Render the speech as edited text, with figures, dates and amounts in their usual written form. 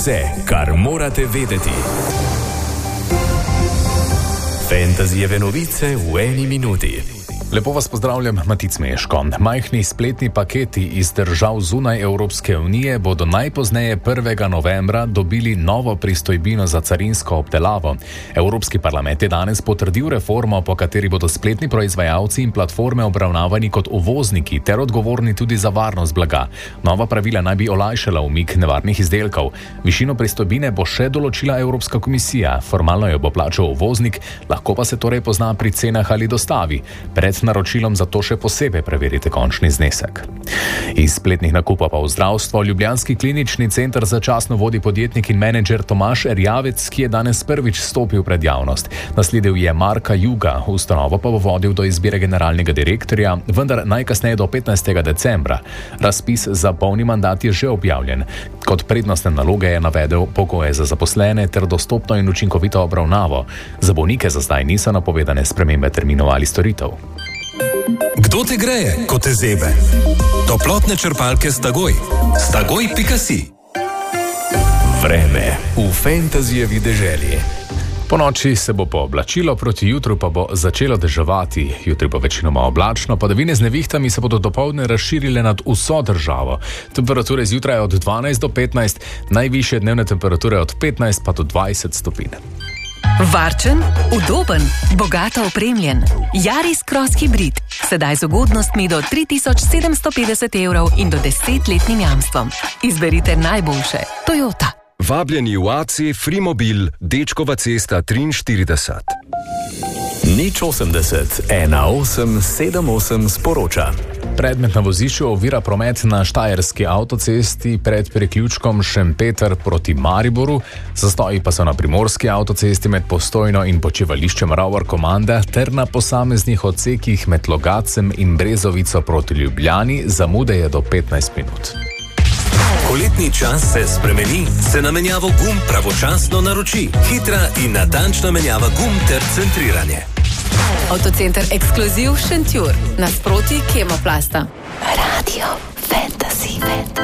Vse, kar morate vedeti. Fantasyjeve novice v eni minuti. Lepo vas pozdravljam, Matic Meško. Majhni spletni paketi iz držav zunaj Evropske unije bodo najpozneje 1. novembra dobili novo pristojbino za carinsko obdelavo. Evropski parlament je danes potrdil reformo, po kateri bodo spletni proizvajalci in platforme obravnavani kot uvozniki ter odgovorni tudi za varnost blaga. Nova pravila naj bi olajšala umik nevarnih izdelkov. Višino pristojbine bo še določila Evropska komisija. Formalno jo bo plačal uvoznik, lahko pa se torej pozna pri cenah ali dostavi. Pred naročilom zato še posebej preverite končni znesek. Iz spletnih nakupov pa v zdravstvo ljubljanski klinični center začasno vodi podjetnik in menedžer Tomaž Erjavec, ki je danes prvič stopil pred javnost. Nasledil je Marka Juga, ustanovo pa bo vodil do izbire generalnega direktorja, vendar najkasneje do 15. decembra. Razpis za polni mandat je že objavljen. Kot prednostne naloge je navedel pogoje za zaposlene ter dostopno in učinkovito obravnavo. Za bolnike za zdaj niso napovedane spremembe terminov ali storitev. Kdo te greje, ko te zebe? Toplotne črpalke Stagoj. Stagoj.si. Vreme v Fantasyjevi deželi. Po noči se bo pooblačilo, proti jutru pa bo začelo deževati. Jutri bo večinoma oblačno, padavine z nevihtami se bodo dopoldne razširile nad vso državo. Temperature zjutraj od 12 do 15, najvišje dnevne temperature od 15 pa do 20 stopinj. Varčen, udoben, bogato opremljen. Yaris Cross Hybrid. Sedaj z ugodnostmi do 3750 evrov in do 10-letnim jamstvom. Izberite najboljše. Toyota. Vabljeni v AC Frimobil, Dečkova cesta 43. 080 1878 sporoča. Predmet na vozišču ovira promet na Štajerski avtocesti pred priključkom Šempeter proti Mariboru, zastoji pa so na Primorski avtocesti med Postojno in počivališčem Rover Komanda ter na posameznih odsekih med Logacem in Brezovico proti Ljubljani, zamude je do 15 minut. Poletni čas se spremeni, se na menjavo gum pravočasno naroči. Hitra in natančna menjava gum ter centriranje. Avtocenter Ekskluziv Šentjur. Nasproti Kemoplasta. Radio Fantasy.